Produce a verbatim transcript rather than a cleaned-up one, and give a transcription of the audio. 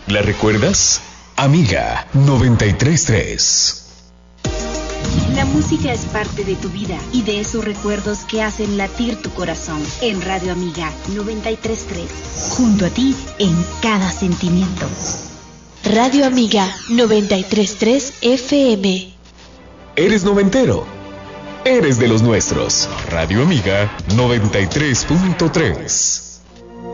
¿La recuerdas? Amiga noventa y tres punto tres. La música es parte de tu vida y de esos recuerdos que hacen latir tu corazón. En Radio Amiga noventa y tres punto tres. Junto a ti en cada sentimiento. Radio Amiga noventa y tres punto tres F M. ¿Eres noventero? Eres de los nuestros. Radio Amiga noventa y tres punto tres.